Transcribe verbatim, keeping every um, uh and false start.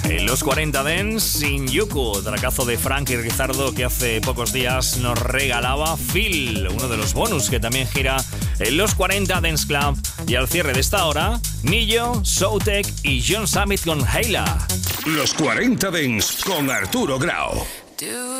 En los cuarenta Dance, Shinjuku, tracazo de Frankie Rizardo que hace pocos días nos regalaba Phil, uno de los bonus que también gira en los cuarenta Dance Club. Y al cierre de esta hora, Nillo, Soutek y John Summit con Hayla. Los cuarenta Dance con Arturo Grau.